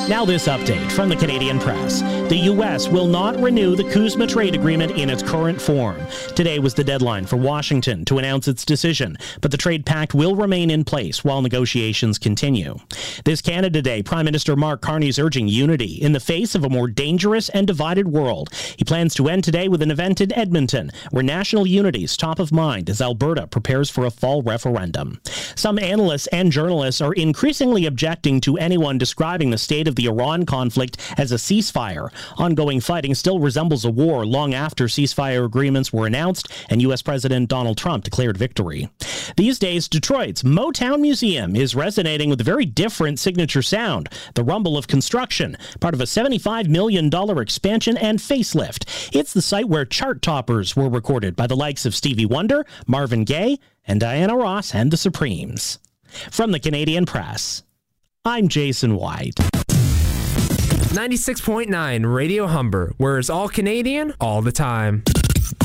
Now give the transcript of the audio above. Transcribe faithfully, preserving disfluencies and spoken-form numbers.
Now this update from the Canadian Press. The U S will not renew the CUSMA trade agreement in its current form. Today was the deadline for Washington to announce its decision, but the trade pact will remain in place while negotiations continue. This Canada Day, Prime Minister Mark Carney is urging unity in the face of a more dangerous and divided world. He plans to end today with an event in Edmonton, where national unity is top of mind as Alberta prepares for a fall referendum. Some analysts and journalists are increasingly objecting to anyone describing the state of the Iran conflict as a ceasefire. Ongoing fighting still resembles a war long after ceasefire agreements were announced and U S President Donald Trump declared victory. These days, Detroit's Motown Museum is resonating with a very different signature sound, the rumble of construction, part of a seventy-five million dollars expansion and facelift. It's the site where chart toppers were recorded by the likes of Stevie Wonder, Marvin Gaye, and Diana Ross and the Supremes. From the Canadian Press, I'm Jason White. ninety-six point nine Radio Humber, where it's all Canadian all the time.